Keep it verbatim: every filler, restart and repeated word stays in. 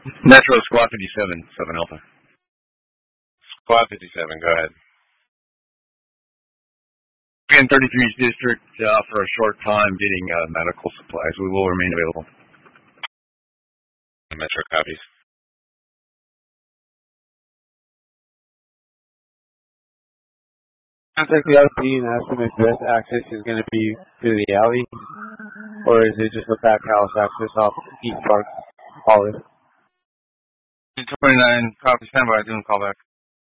Metro Squad fifty-seven, seven Alpha. Squad fifty-seven, go ahead. In thirty-three's district uh, for a short time getting uh, medical supplies. We will remain available. Metro copies. Contact the L P and ask them if best access is going to be through the alley, or is it just a back house access off East Park? Olive. twenty-nine, copy, standby, doing callback.